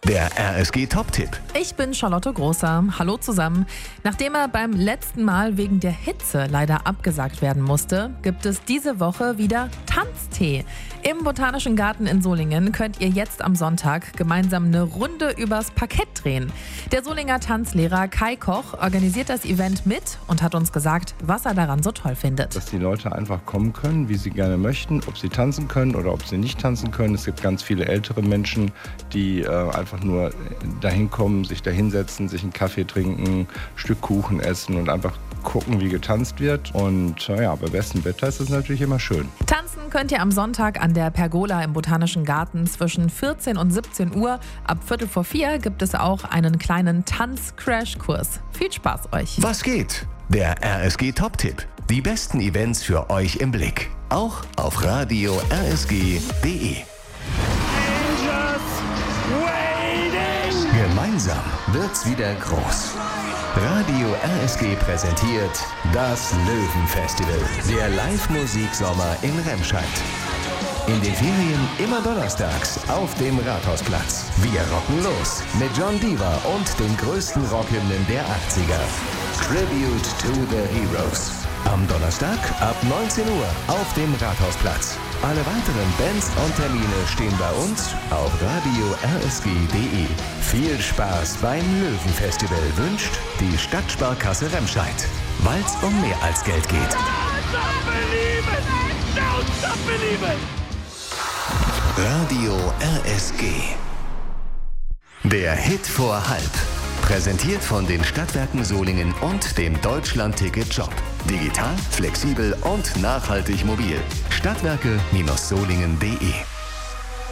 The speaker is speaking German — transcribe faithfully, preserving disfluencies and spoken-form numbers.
der R S G-Top-Tipp. Ich bin Charlotte Großer. Hallo zusammen. Nachdem er beim letzten Mal wegen der Hitze leider abgesagt werden musste, gibt es diese Woche wieder Tanztee. Im Botanischen Garten in Solingen könnt ihr jetzt am Sonntag gemeinsam eine Runde übers Parkett drehen. Der Solinger Tanzlehrer Kai Koch organisiert das Event mit und hat uns gesagt, was er daran so toll findet. Dass die Leute einfach kommen können, wie sie gerne möchten, ob sie tanzen können oder ob sie nicht tanzen können. Es gibt ganz viele ältere Menschen, die äh, einfach nur dahin kommen, sich da hinsetzen, sich einen Kaffee trinken, ein Stück Kuchen essen und einfach gucken, wie getanzt wird. Und äh, ja, bei bestem Wetter ist es natürlich immer schön. Tanzen könnt ihr am Sonntag an der Pergola im Botanischen Garten zwischen vierzehn und siebzehn Uhr. Ab Viertel vor vier gibt es auch einen kleinen Tanz-Crash-Kurs. Viel Spaß euch! Was geht? Der R S G-Top-Tipp. Die besten Events für euch im Blick. Auch auf radio r s g punkt d e. Gemeinsam wird's wieder groß. Radio R S G präsentiert das Löwenfestival, der Live-Musik-Sommer in Remscheid. In den Ferien immer donnerstags auf dem Rathausplatz. Wir rocken los mit John Diva und den größten Rockhymnen der achtziger. Tribute to the Heroes. Am Donnerstag ab neunzehn Uhr auf dem Rathausplatz. Alle weiteren Bands und Termine stehen bei uns auf radio r s g punkt d e. Viel Spaß beim Löwenfestival wünscht die Stadtsparkasse Remscheid, weil es um mehr als Geld geht. Radio R S G. Der Hit vor halb. Präsentiert von den Stadtwerken Solingen und dem Deutschland-Ticket-Shop. Digital, flexibel und nachhaltig mobil. Stadtwerke Solingen punkt de